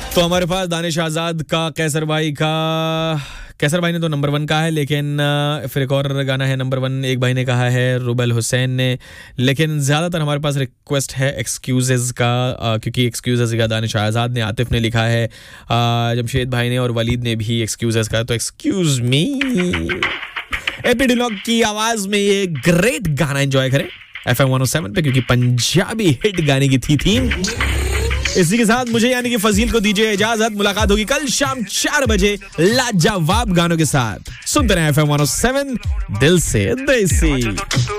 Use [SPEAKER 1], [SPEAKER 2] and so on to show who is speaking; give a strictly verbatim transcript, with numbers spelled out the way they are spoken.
[SPEAKER 1] तो हमारे पास दानिश आजाद का, कैसर भाई का, कैसर भाई ने तो नंबर वन कहा है, लेकिन फिर एक और गाना है नंबर वन, एक भाई ने कहा है रुबल हुसैन ने, लेकिन ज़्यादातर हमारे पास रिक्वेस्ट है एक्सक्यूजेज का, क्योंकि एक्सक्यूजेज का दानिश आज़ाद ने, आतिफ ने लिखा है, जमशेद भाई ने और वलीद ने भी एक्सक्यूजेज का। तो एक्सक्यूज मी, एपिडिलॉग की आवाज़ में ये ग्रेट गाना एंजॉय करें F M one O seven पे, क्योंकि पंजाबी हिट गाने की थी थीम। इसी के साथ मुझे यानी कि फजील को दीजिए इजाजत। मुलाकात होगी कल शाम चार बजे लाजवाब गानों के साथ। सुनते रहे F M one O seven, दिल से देसी।